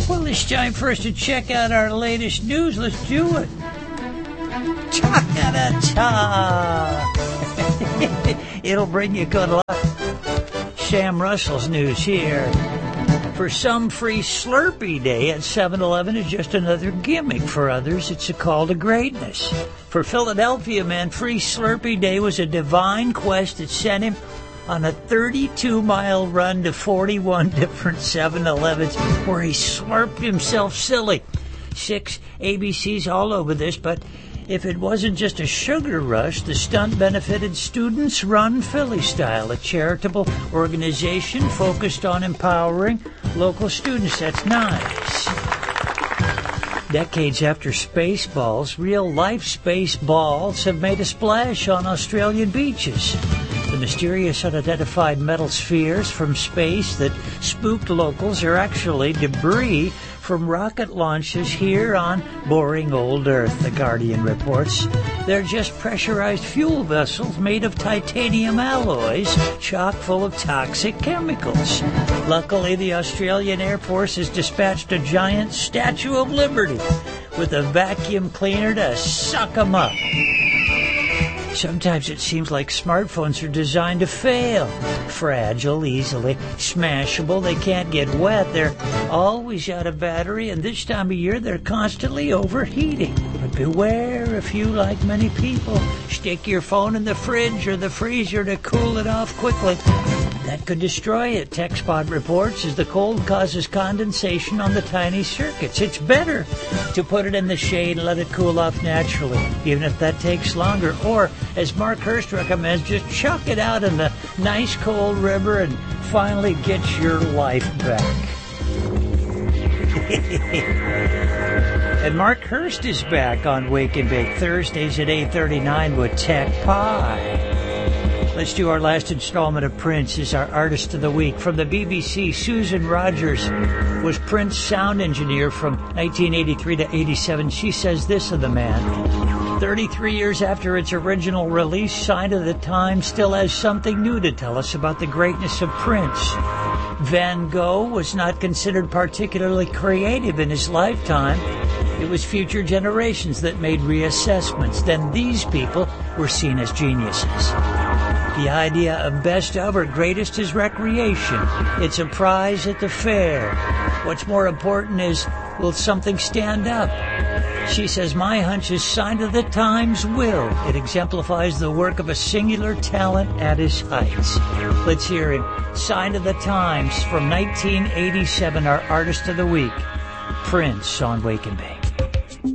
Well, it's time for us to check out our latest news. Let's do it. Ta-da-ta! It'll bring you good luck. Sam Russell's news here. For some, free Slurpee Day at 7-Eleven is just another gimmick. For others, it's a call to greatness. For Philadelphia man, free Slurpee Day was a divine quest that sent him on a 32-mile run to 41 different 7-Elevens where he slurped himself silly. 6 ABCs all over this, but if it wasn't just a sugar rush, the stunt benefited Students Run Philly Style, a charitable organization focused on empowering local students. That's nice. Decades after Spaceballs, real-life space balls have made a splash on Australian beaches. The mysterious unidentified metal spheres from space that spooked locals are actually debris from rocket launches here on boring old Earth, The Guardian reports. They're just pressurized fuel vessels made of titanium alloys, chock full of toxic chemicals. Luckily, the Australian Air Force has dispatched a giant Statue of Liberty with a vacuum cleaner to suck them up. Sometimes it seems like smartphones are designed to fail. Fragile, easily smashable, they can't get wet, they're always out of battery, and this time of year they're constantly overheating. But beware if you, like many people, stick your phone in the fridge or the freezer to cool it off quickly. That could destroy it, TechSpot reports, as the cold causes condensation on the tiny circuits. It's better to put it in the shade and let it cool off naturally, even if that takes longer. Or, as Mark Hurst recommends, just chuck it out in the nice cold river and finally get your life back. And Mark Hurst is back on Wake and Bake Thursdays at 8:39 with Tech Pie. Let's do our last installment of Prince as our Artist of the Week. From the BBC, Susan Rogers was Prince's sound engineer from 1983 to 87. She says this of the man: 33 years after its original release, Sign of the Times still has something new to tell us about the greatness of Prince. Van Gogh was not considered particularly creative in his lifetime. It was future generations that made reassessments. Then these people were seen as geniuses. The idea of best of or greatest is recreation. It's a prize at the fair. What's more important is, will something stand up? She says, my hunch is Sign of the Times will. It exemplifies the work of a singular talent at his heights. Let's hear him. Sign of the Times from 1987, our Artist of the Week, Prince on Wake and Bake.